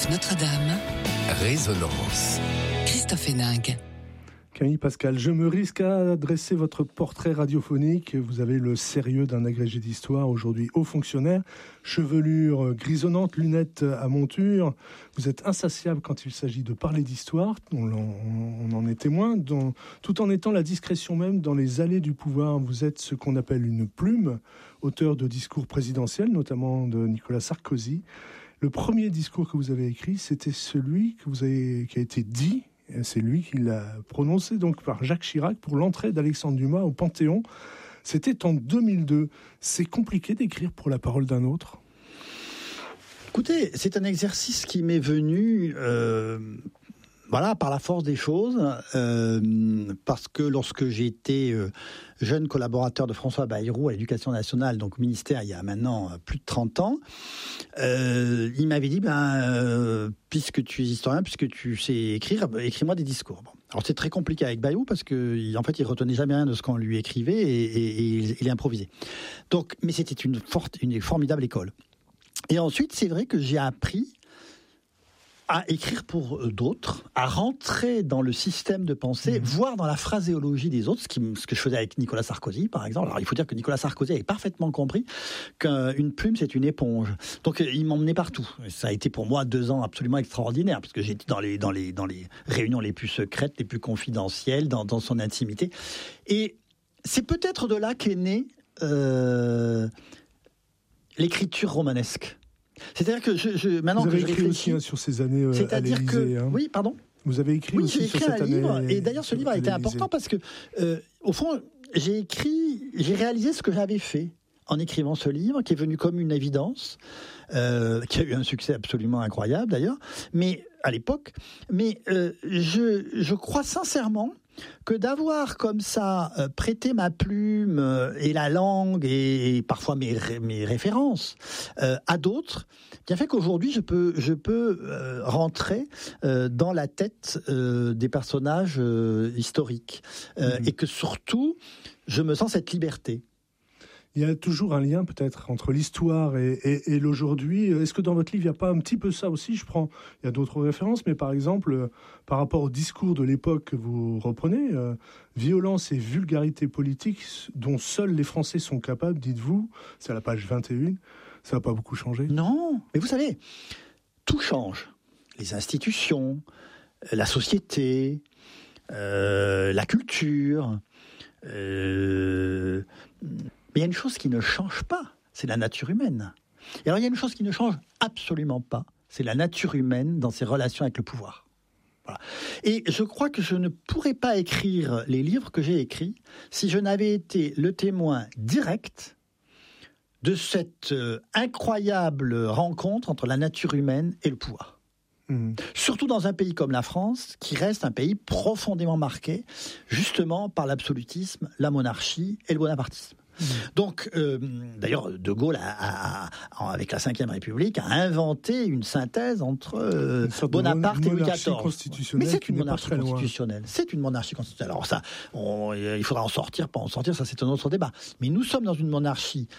Radio Notre-Dame. Résonance. Christophe Héningue. Camille Pascal, je me risque à dresser votre portrait radiophonique. Vous avez le sérieux d'un agrégé d'histoire, aujourd'hui haut fonctionnaire, chevelure grisonnante, lunettes à monture. Vous êtes insatiable quand il s'agit de parler d'histoire, on en est témoin, tout en étant la discrétion même dans les allées du pouvoir. Vous êtes ce qu'on appelle une plume, auteur de discours présidentiels, notamment de Nicolas Sarkozy. Le premier discours que vous avez écrit, c'était celui qui a été dit. C'est lui qui l'a prononcé donc par Jacques Chirac pour l'entrée d'Alexandre Dumas au Panthéon. C'était en 2002. C'est compliqué d'écrire pour la parole d'un autre ? Écoutez, c'est un exercice qui m'est venu par la force des choses, parce que lorsque j'ai été jeune collaborateur de François Bayrou à l'Éducation nationale, donc au ministère il y a maintenant plus de 30 ans, il m'avait dit, puisque tu es historien, puisque tu sais écrire, écris-moi des discours. Bon. Alors c'est très compliqué avec Bayrou parce que en fait il retenait jamais rien de ce qu'on lui écrivait et il improvisait. Donc, mais c'était une formidable école. Et ensuite c'est vrai que j'ai appris à écrire pour d'autres, à rentrer dans le système de pensée, voire dans la phraséologie des autres, ce que je faisais avec Nicolas Sarkozy, par exemple. Alors, il faut dire que Nicolas Sarkozy avait parfaitement compris qu'une plume, c'est une éponge. Donc, il m'emmenait partout. Et ça a été pour moi 2 ans absolument extraordinaires, parce que j'étais dans les réunions les plus secrètes, les plus confidentielles, dans son intimité. Et c'est peut-être de là qu'est née l'écriture romanesque. C'est-à-dire que maintenant vous avez que je écrit réfléchis, aussi sur ces années à l'Élysée. Oui, pardon. Vous avez écrit aussi sur cette année. Et d'ailleurs, ce livre a été important parce que, au fond, j'ai réalisé ce que j'avais fait en écrivant ce livre, qui est venu comme une évidence, qui a eu un succès absolument incroyable d'ailleurs, mais à l'époque. Mais je crois sincèrement que d'avoir comme ça prêté ma plume et la langue et parfois mes références à d'autres, bien fait qu'aujourd'hui je peux rentrer dans la tête des personnages historiques et que surtout je me sens cette liberté. Il y a toujours un lien peut-être entre l'histoire et l'aujourd'hui. Est-ce que dans votre livre, il n'y a pas un petit peu ça aussi ? Il y a d'autres références, mais par exemple, par rapport au discours de l'époque que vous reprenez, violence et vulgarité politique dont seuls les Français sont capables, dites-vous, c'est à la page 21, ça n'a pas beaucoup changé ? Non, mais vous savez, tout change. Les institutions, la société, la culture... Mais il y a une chose qui ne change pas, c'est la nature humaine. Et alors il y a une chose qui ne change absolument pas, c'est la nature humaine dans ses relations avec le pouvoir. Voilà. Et je crois que je ne pourrais pas écrire les livres que j'ai écrits si je n'avais été le témoin direct de cette incroyable rencontre entre la nature humaine et le pouvoir. Surtout dans un pays comme la France, qui reste un pays profondément marqué, justement par l'absolutisme, la monarchie et le bonapartisme. Donc, d'ailleurs, De Gaulle, avec la Ve République, a inventé une synthèse entre Bonaparte et Louis XIV. Mais c'est une monarchie constitutionnelle. C'est une monarchie constitutionnelle. Alors ça, il faudra en sortir, pas en sortir, ça c'est un autre débat. Mais nous sommes dans une monarchie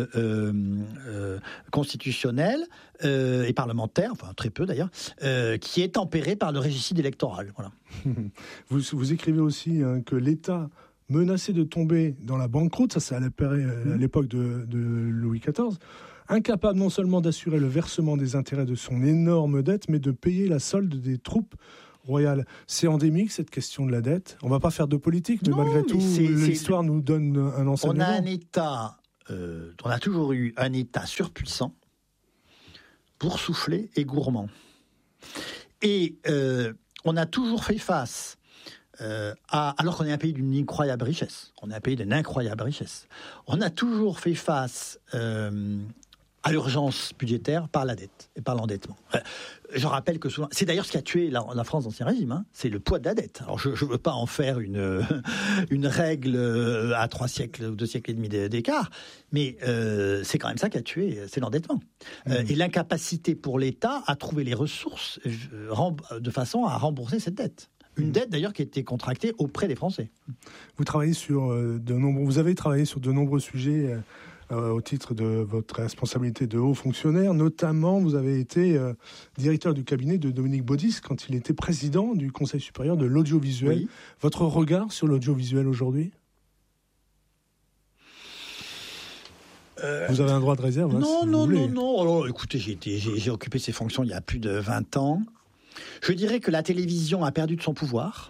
constitutionnelle et parlementaire, enfin très peu d'ailleurs, qui est tempérée par le régicide électoral. Voilà. Vous écrivez aussi que l'État menacé de tomber dans la banqueroute, ça c'est à l'époque de Louis XIV, incapable non seulement d'assurer le versement des intérêts de son énorme dette, mais de payer la solde des troupes royales. C'est endémique cette question de la dette. On ne va pas faire de politique, mais malgré tout, l'histoire nous donne un enseignement. On a un État, on a toujours eu un État surpuissant, boursouflé et gourmand. Et on a toujours fait face alors qu'on est un pays d'une incroyable richesse. On est un pays d'une incroyable richesse. On a toujours fait face à l'urgence budgétaire par la dette et par l'endettement. Je rappelle que souvent, c'est d'ailleurs ce qui a tué la France d'Ancien Régime, c'est le poids de la dette. Alors je ne veux pas en faire une règle à 3 siècles ou 2 siècles et demi d'écart, mais c'est quand même ça qui a tué, c'est l'endettement. Et l'incapacité pour l'État à trouver les ressources de façon à rembourser cette dette. Une dette d'ailleurs qui a été contractée auprès des Français. Vous avez travaillé sur de nombreux sujets au titre de votre responsabilité de haut fonctionnaire. Notamment, vous avez été directeur du cabinet de Dominique Baudis quand il était président du Conseil supérieur de l'audiovisuel. Oui. Votre regard sur l'audiovisuel aujourd'hui ? Vous avez un droit de réserve. Non. Alors, écoutez, j'ai occupé ces fonctions il y a plus de 20 ans. Je dirais que la télévision a perdu de son pouvoir.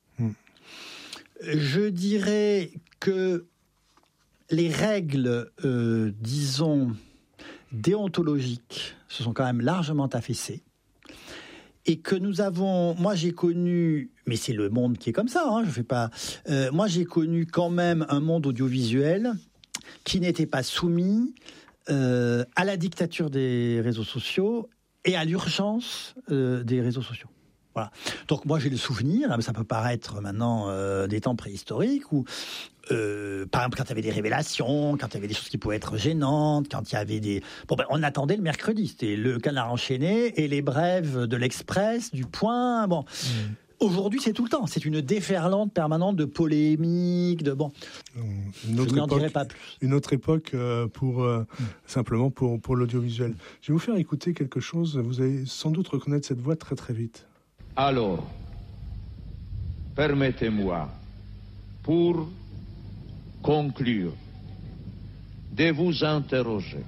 Je dirais que les règles, disons, déontologiques se sont quand même largement affaissées. Et que moi j'ai connu, mais c'est le monde qui est comme ça, je fais pas. Moi j'ai connu quand même un monde audiovisuel qui n'était pas soumis à la dictature des réseaux sociaux et à l'urgence des réseaux sociaux. Voilà. Donc moi j'ai le souvenir, ça peut paraître maintenant des temps préhistoriques où, par exemple, quand il y avait des révélations, quand il y avait des choses qui pouvaient être gênantes, quand il y avait des... on attendait le mercredi, c'était le Canard enchaîné et les brèves de l'Express, du Point, Aujourd'hui, c'est tout le temps. C'est une déferlante permanente de polémiques, de je n'en dirai pas plus. Une autre époque simplement pour l'audiovisuel. Je vais vous faire écouter quelque chose. Vous allez sans doute reconnaître cette voix très très vite. Alors, permettez-moi, pour conclure, de vous interroger.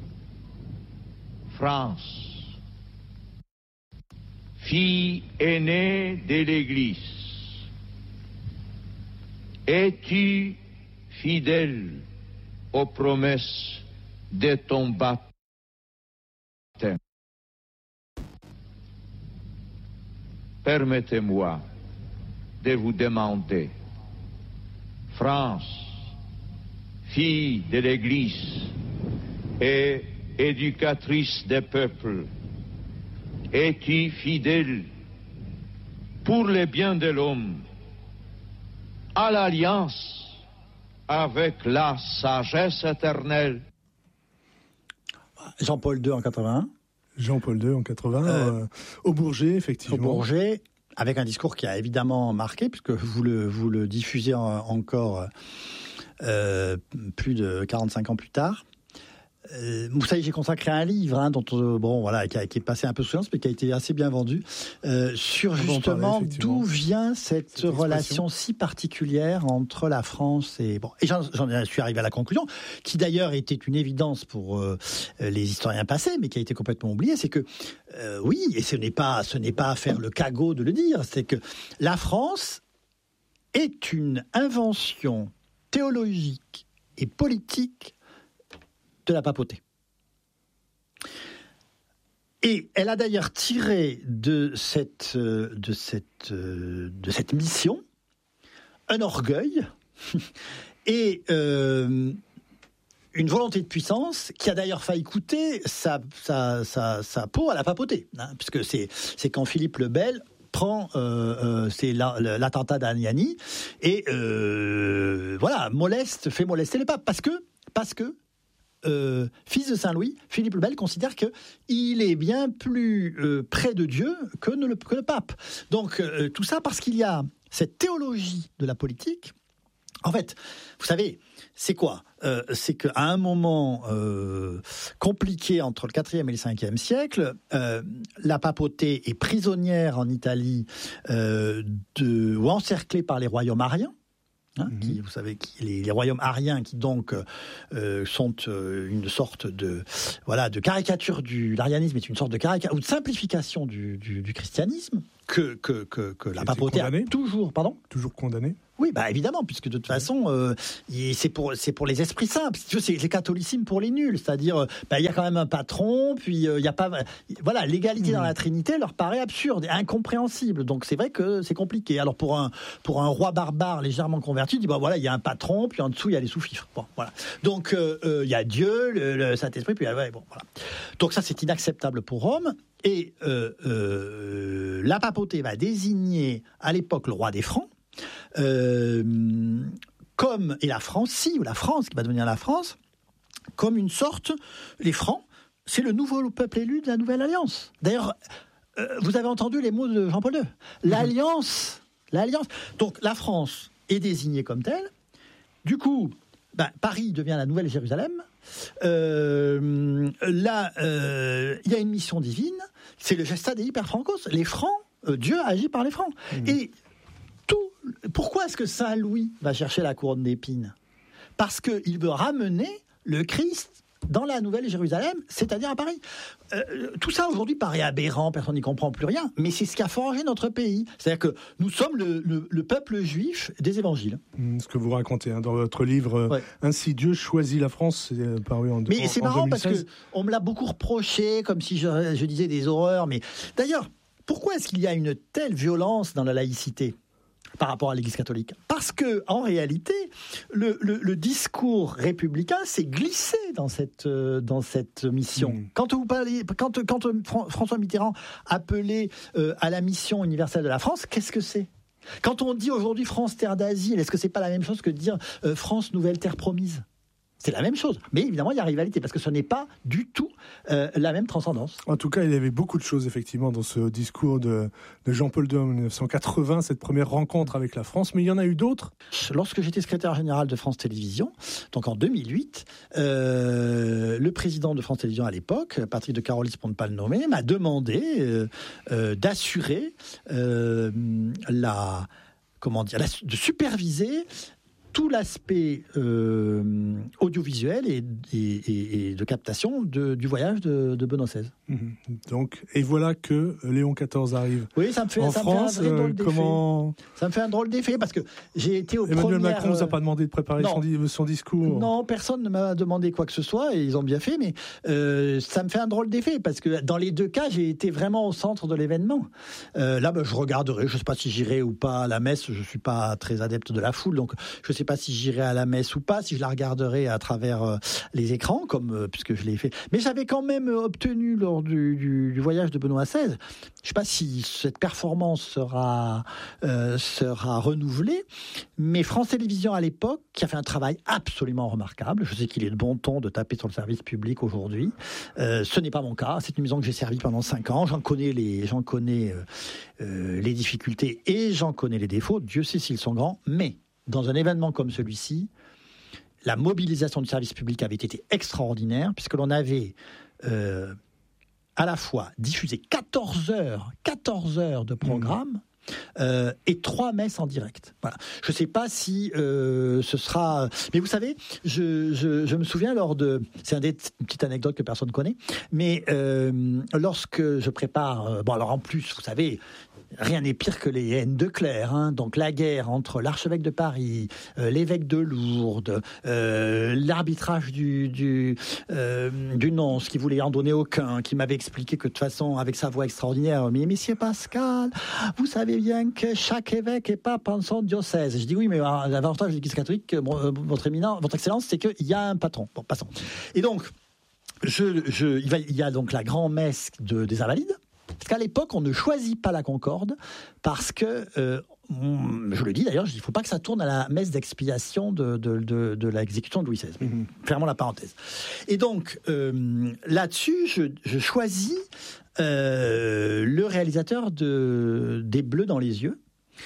France, fille aînée de l'Église, es-tu fidèle aux promesses de ton baptême? Permettez-moi de vous demander, France, fille de l'Église et éducatrice des peuples, es-tu fidèle pour le bien de l'homme à l'alliance avec la sagesse éternelle? Jean-Paul II en 81. Jean-Paul II en 80, au Bourget, effectivement. Au Bourget, avec un discours qui a évidemment marqué, puisque vous le diffusez encore plus de 45 ans plus tard. Vous savez, j'ai consacré un livre dont qui est passé un peu sous silence, mais qui a été assez bien vendu, sur justement d'où vient cette relation si particulière entre la France et j'en suis arrivé à la conclusion, qui d'ailleurs était une évidence pour les historiens passés, mais qui a été complètement oubliée, c'est que oui, et ce n'est pas à faire le cagot de le dire, c'est que la France est une invention théologique et politique de la papauté. Et elle a d'ailleurs tiré de cette mission un orgueil et une volonté de puissance qui a d'ailleurs failli coûter sa peau à la papauté, puisque c'est quand Philippe le Bel c'est l'attentat d'Aniani et fait molester les papes parce que fils de Saint-Louis, Philippe le Bel considère qu'il est bien plus près de Dieu que le pape. Donc tout ça parce qu'il y a cette théologie de la politique. En fait, vous savez, c'est quoi ? C'est qu'à un moment compliqué entre le 4e et le 5e siècle, la papauté est prisonnière en Italie ou encerclée par les royaumes ariens. Vous savez, les royaumes ariens qui donc sont une sorte de caricature de l'arianisme, est une sorte de caricature ou de simplification du christianisme que la papauté a toujours condamné. Oui, évidemment, puisque de toute façon, c'est pour les esprits simples. C'est le catholicisme pour les nuls, c'est-à-dire, il y a quand même un patron, puis il y a pas, l'égalité dans la Trinité leur paraît absurde, et incompréhensible. Donc c'est vrai que c'est compliqué. Alors pour un roi barbare légèrement converti, il dit il y a un patron, puis en dessous il y a les sous-fifres. Donc il y a Dieu, le Saint-Esprit, puis voilà. Donc ça c'est inacceptable pour Rome. Et la papauté va désigner à l'époque le roi des Francs. La France qui va devenir la France, comme une sorte, les Francs, c'est le nouveau peuple élu de la Nouvelle Alliance. D'ailleurs, vous avez entendu les mots de Jean-Paul II. L'Alliance. Donc la France est désignée comme telle. Du coup, Paris devient la Nouvelle Jérusalem, là, il y a une mission divine, c'est le gesta dei per francos. Les Francs, Dieu agit par les Francs. Et pourquoi est-ce que Saint Louis va chercher la couronne d'épines ? Parce qu'il veut ramener le Christ dans la Nouvelle Jérusalem, c'est-à-dire à Paris. Tout ça aujourd'hui paraît aberrant, personne n'y comprend plus rien, mais c'est ce qui a forgé notre pays. C'est-à-dire que nous sommes le peuple juif des évangiles. Ce que vous racontez dans votre livre, Ainsi Dieu choisit la France, c'est paru en 2016. Mais c'est marrant parce qu'on me l'a beaucoup reproché, comme si je disais des horreurs. Mais d'ailleurs, pourquoi est-ce qu'il y a une telle violence dans la laïcité par rapport à l'Église catholique? Parce que, en réalité, le discours républicain s'est glissé dans cette mission. Quand vous parlez, quand François Mitterrand appelait à la mission universelle de la France, qu'est-ce que c'est? Quand on dit aujourd'hui France terre d'asile, est-ce que c'est pas la même chose que de dire France nouvelle terre promise? C'est la même chose. Mais évidemment, il y a rivalité, parce que ce n'est pas du tout la même transcendance. En tout cas, il y avait beaucoup de choses, effectivement, dans ce discours de Jean-Paul II en 1980, cette première rencontre avec la France. Mais il y en a eu d'autres. Lorsque j'étais secrétaire général de France Télévisions, donc en 2008, le président de France Télévisions à l'époque, Patrick de Carolis pour ne pas le nommer, m'a demandé d'assurer de superviser tout l'aspect audiovisuel et de captation du voyage de Benoît XVI. Donc, et voilà que Léon XIV arrive. Oui, ça me fait un drôle d'effet. Ça me fait un drôle d'effet parce que j'ai été Emmanuel Macron ne vous a pas demandé de préparer son discours. Non, personne ne m'a demandé quoi que ce soit et ils ont bien fait, mais ça me fait un drôle d'effet parce que dans les deux cas, j'ai été vraiment au centre de l'événement. Là, je regarderai, je ne sais pas si j'irai ou pas à la messe, je ne suis pas très adepte de la foule, donc je ne sais pas si j'irai à la messe ou pas, si je la regarderai à travers les écrans, puisque je l'ai fait. Mais j'avais quand même obtenu lors du voyage de Benoît XVI, je ne sais pas si cette performance sera renouvelée, mais France Télévisions à l'époque, qui a fait un travail absolument remarquable, je sais qu'il est de bon ton de taper sur le service public aujourd'hui, ce n'est pas mon cas, c'est une maison que j'ai servie pendant 5 ans, j'en connais les difficultés et j'en connais les défauts, Dieu sait s'ils sont grands, mais dans un événement comme celui-ci, la mobilisation du service public avait été extraordinaire, puisque l'on avait à la fois diffusé 14 heures de programme et 3 messes en direct. Voilà. Je ne sais pas si ce sera... Mais vous savez, je me souviens c'est une petite anecdote que personne ne connaît, mais lorsque je prépare... alors en plus, vous savez... Rien n'est pire que les haines de clercs, donc la guerre entre l'archevêque de Paris, l'évêque de Lourdes, l'arbitrage du nonce qui voulait en donner aucun, qui m'avait expliqué que de toute façon, avec sa voix extraordinaire, mais Messieurs Pascal, vous savez bien que chaque évêque est pape en son diocèse. Je dis oui, mais l'avantage de l'Église catholique, votre Excellence, c'est qu'il y a un patron. Bon, passons. Et donc, il y a donc la grand-messe des Invalides. Parce qu'à l'époque, on ne choisit pas la Concorde parce que, je le dis d'ailleurs, il ne faut pas que ça tourne à la messe d'expiation de l'exécution de Louis XVI. Fermons la parenthèse. Et donc, là-dessus, je choisis le réalisateur des Bleus dans les yeux,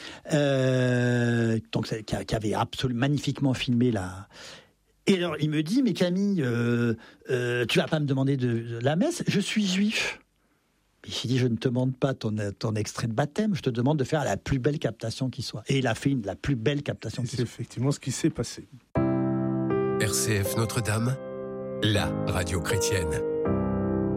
donc, qui avait absolument magnifiquement filmé la... Et alors, il me dit, mais Camille, tu vas pas me demander de la messe, je suis juif. Il dit, je ne te demande pas ton extrait de baptême, je te demande de faire la plus belle captation qui soit. Et il a fait la plus belle captation qui soit. C'est effectivement ce qui s'est passé. RCF Notre-Dame, la radio chrétienne.